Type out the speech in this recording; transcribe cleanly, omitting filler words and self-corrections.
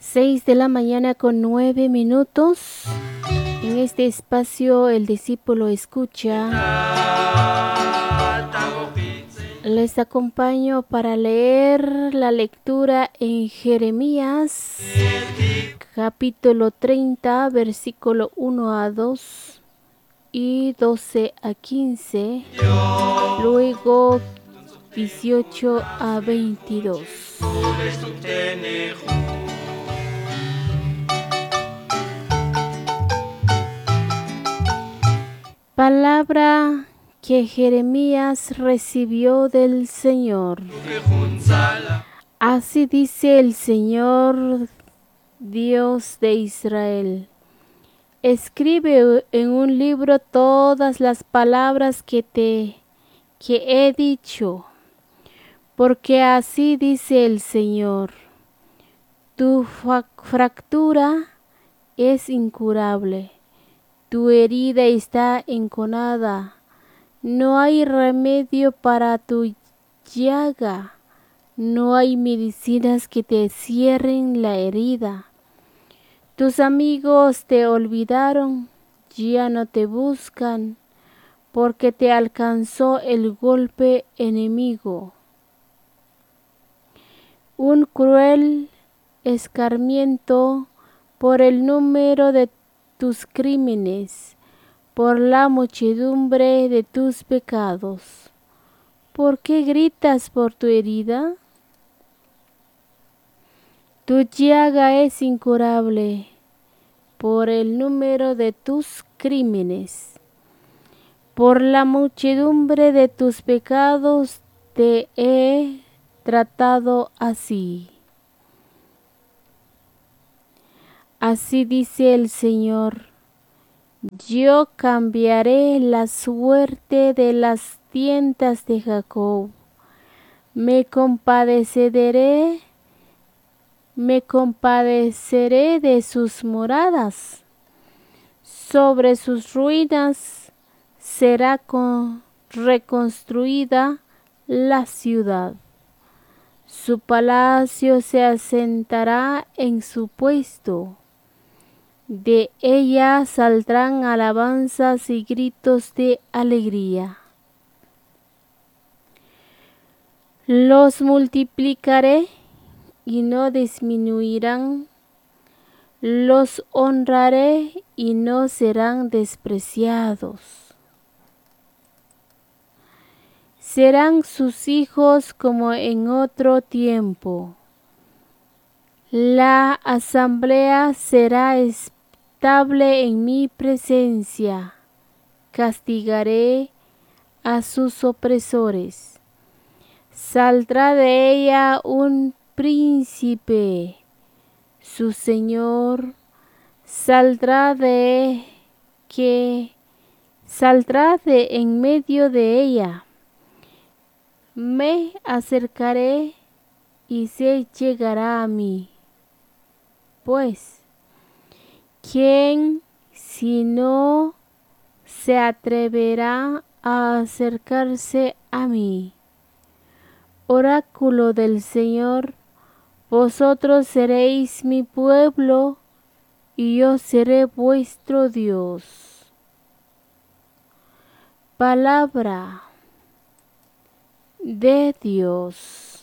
6 de la mañana con 9 minutos. En este espacio el discípulo escucha. Les acompaño para leer la lectura en Jeremías, capítulo 30, versículo 1 a 2 y 12 a 15. Luego 18 a 22. Palabra que Jeremías recibió del Señor. Así dice el Señor, Dios de Israel. Escribe en un libro todas las palabras que he dicho, porque así dice el Señor. Tu fractura es incurable. Tu herida está enconada, no hay remedio para tu llaga, no hay medicinas que te cierren la herida. Tus amigos te olvidaron, ya no te buscan, porque te alcanzó el golpe enemigo. Un cruel escarmiento por el número de tus crímenes, por la muchedumbre de tus pecados. ¿Por qué gritas por tu herida? Tu llaga es incurable por el número de tus crímenes. Por la muchedumbre de tus pecados te he tratado así. Así dice el Señor, yo cambiaré la suerte de las tiendas de Jacob. Me compadeceré de sus moradas. Sobre sus ruinas será reconstruida la ciudad. Su palacio se asentará en su puesto. De ella saldrán alabanzas y gritos de alegría. Los multiplicaré y no disminuirán. Los honraré y no serán despreciados. Serán sus hijos como en otro tiempo. La asamblea será estable en mi presencia. Castigaré a sus opresores. Saldrá de ella un príncipe. Su Señor saldrá de en medio de ella. Me acercaré y se llegará a mí. Pues, ¿quién si no se atreverá a acercarse a mí? Oráculo del Señor, vosotros seréis mi pueblo y yo seré vuestro Dios. Palabra de Dios.